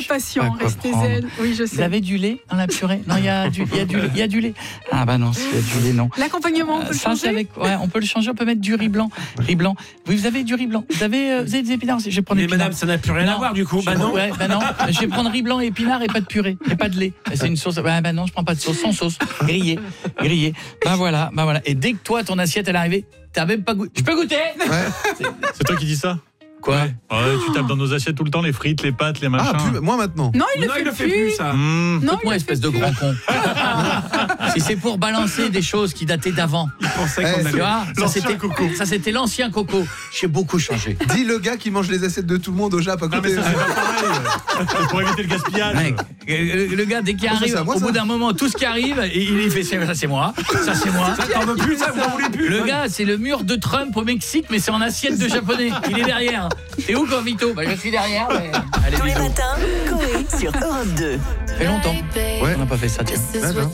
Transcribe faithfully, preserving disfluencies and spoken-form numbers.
patient, Pas restez comprendre. zen. Oui, je sais. Vous avez du lait dans la purée? Non, il y a du, il y a du, il y a du lait. Ah bah non, s'il y a du lait, non. L'accompagnement, on peut Euh, le ça, c'est changer. avec, ouais, on peut le changer, on peut mettre du riz blanc. Riz blanc. Oui, vous avez du riz blanc. Vous avez, euh, vous avez des épinards aussi. Je vais prendre Mais épinards. madame, ça n'a plus rien Non. à voir du coup. Bah non. Ouais, bah non. Je vais prendre riz blanc et épinards et pas de purée. Et pas de lait. C'est une sauce. Bah, bah non, je prends pas de sauce. Sans sauce. Grillé. Grillé. Bah voilà, bah voilà. Et dès que toi, ton assiette, elle est arrivée, t'as même pas goûté. Je peux goûter? Ouais. C'est toi qui dis ça? Quoi? Ouais, tu tapes dans nos assiettes tout le temps les frites, les pâtes, les machins. Ah, plus, moi maintenant. Non, il le Non, fait il le fait plus. plus ça. Mmh. Non, il Moi, le espèce fait de plus. grand con. Si c'est pour balancer des choses qui dataient d'avant. Je pensais Eh, qu'on c'est- Tu allait. vois, ça L'ancien c'était coco. ça c'était l'ancien coco. J'ai beaucoup changé. Dis le gars qui mange les assiettes de tout le monde au Jap à Non côté. mais ça c'est pas pareil. C'est pour éviter le gaspillage. Mec, le, le gars dès qu'il Oh, ça, arrive, c'est à moi, au ça. bout d'un moment, tout ce qui arrive, il, il fait ça c'est moi, ça c'est moi. Ça, t'en veux plus, ça, vous en voulez plus. Le gars, c'est le mur de Trump au Mexique, mais c'est en assiette de japonais. Il est derrière. T'es où, Corvito? Bah, je suis derrière. Mais... Allez, Tous les bisous. matins, Coé sur Europe deux. Ça fait longtemps. Ouais. On n'a pas fait ça, tiens. D'accord.